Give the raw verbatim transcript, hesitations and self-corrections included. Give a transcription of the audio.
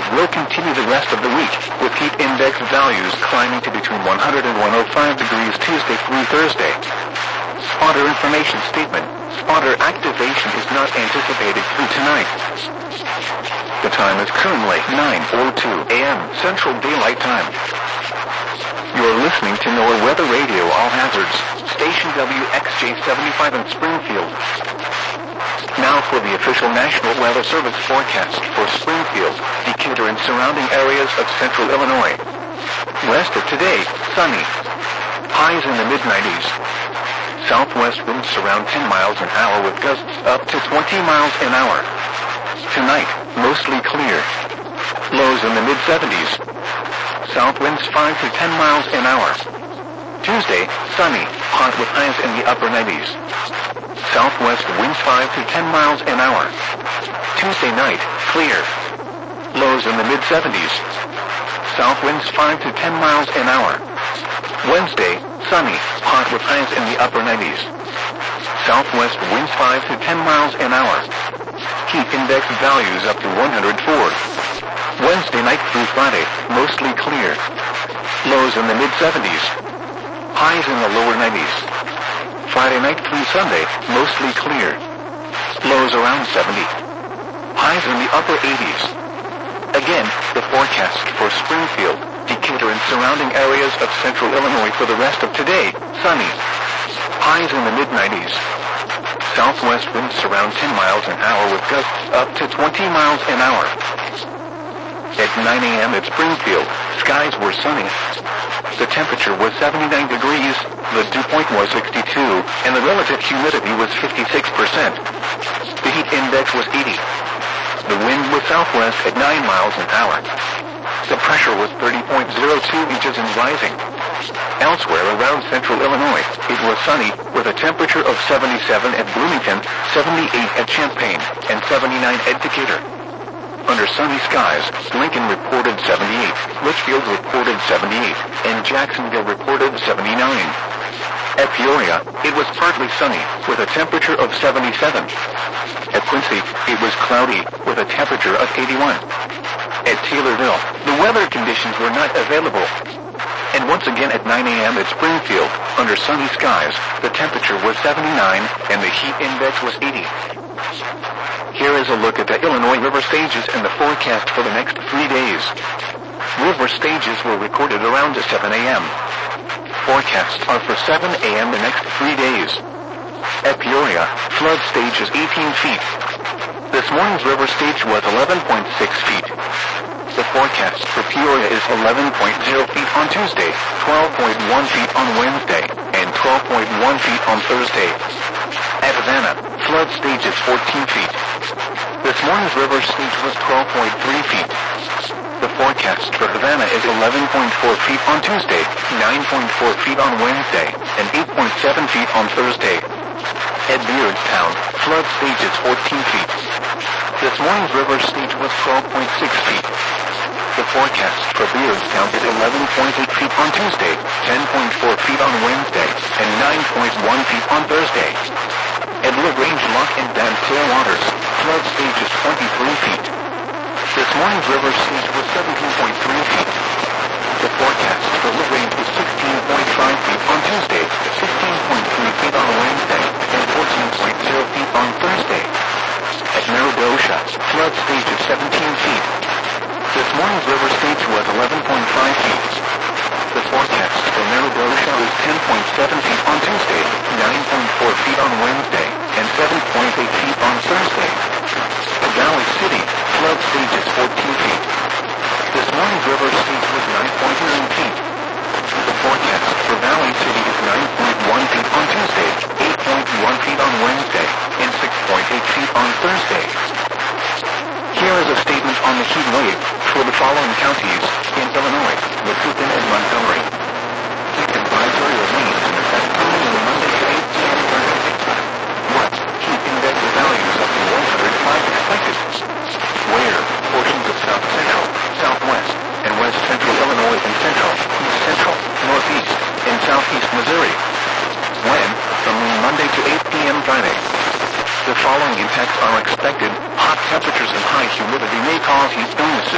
will continue the rest of the week, with heat index values climbing to between one hundred and one hundred five degrees Tuesday through Thursday. Spotter information statement. Spotter activation is not anticipated through tonight. The time is currently nine oh two a m Central Daylight Time. You're listening to NOAA Weather Radio All Hazards, Station W X J seventy-five in Springfield. Now for the official National Weather Service forecast for Springfield, Decatur and surrounding areas of central Illinois. West of today, sunny. Highs in the mid nineties. Southwest winds around ten miles an hour with gusts up to twenty miles an hour. Tonight, mostly clear. Lows in the mid seventies. South winds five to ten miles an hour. Tuesday, sunny, hot with highs in the upper nineties. Southwest winds five to ten miles an hour. Tuesday night, clear. Lows in the mid seventies. South winds five to ten miles an hour. Wednesday, sunny, hot with highs in the upper nineties. Southwest winds five to ten miles an hour. Heat index values up to one hundred four. Wednesday night through Friday, mostly clear. Lows in the mid seventies. Highs in the lower nineties. Friday night through Sunday, mostly clear. Lows around seventy. Highs in the upper eighties. Again, the forecast for Springfield, Decatur and surrounding areas of central Illinois for the rest of today, sunny. Highs in the mid nineties. Southwest winds around ten miles an hour with gusts up to twenty miles an hour. At nine a m at Springfield, skies were sunny. The temperature was seventy-nine degrees, the dew point was sixty-two, and the relative humidity was fifty-six percent. The heat index was eighty. The wind was southwest at nine miles an hour. The pressure was thirty point zero two inches and rising. Elsewhere around central Illinois, it was sunny, with a temperature of seventy-seven at Bloomington, seventy-eight at Champaign, and seventy-nine at Decatur. Under sunny skies, Lincoln reported seventy-eight, Litchfield reported seventy-eight, and Jacksonville reported seventy-nine. At Peoria, it was partly sunny, with a temperature of seventy-seven. At Quincy, it was cloudy, with a temperature of eighty-one. At Taylorville, the weather conditions were not available. And once again at nine a m at Springfield, under sunny skies, the temperature was seventy-nine, and the heat index was eighty. Here is a look at the Illinois river stages and the forecast for the next three days. River stages were recorded around seven a m Forecasts are for seven a m the next three days. At Peoria, flood stage is eighteen feet. This morning's river stage was eleven point six feet. The forecast for Peoria is eleven point zero feet on Tuesday, twelve point one feet on Wednesday, and twelve point one feet on Thursday. At Havana, flood stage is fourteen feet. This morning's river stage was twelve point three feet. The forecast for Havana is eleven point four feet on Tuesday, nine point four feet on Wednesday, and eight point seven feet on Thursday. At Beardstown, flood stage is fourteen feet. This morning's river stage was twelve point six feet. The forecast for Beardstown is eleven point eight feet on Tuesday, ten point four feet on Wednesday, and nine point one feet on Thursday. At LaGrange Lock and Dam Clearwaters, flood stage is twenty-three feet. This morning's river stage was seventeen point three feet. The forecast for LaGrange is sixteen point five feet on Tuesday, sixteen point three feet on Wednesday, and fourteen point zero feet on Thursday. At Meridosha, flood stage is seventeen feet. This morning's river stage was eleven point five feet. The forecast for Meridosha is ten point seven feet on Tuesday, nine point four feet on Wednesday, and seven point eight feet on Thursday. At Valley City, flood stage is fourteen feet. This morning's river stage was nine point nine feet. The forecast for Valley City is nine point one feet on Tuesday, eight point one feet on Wednesday, and six point eight feet on Thursday. Here is a statement on the heat wave for the following counties in Illinois, Waukegan and Montgomery. Heat advisory remains in effect through Monday to eight p m Thursday. What? Heat index values up to one hundred five expected. Where? Portions of South Central, Southwest, and West Central Illinois and Central, East Central, Northeast, and Southeast Missouri. When? From Monday to eight p m Friday. The following impacts are expected. Hot temperatures and high humidity may cause heat illnesses.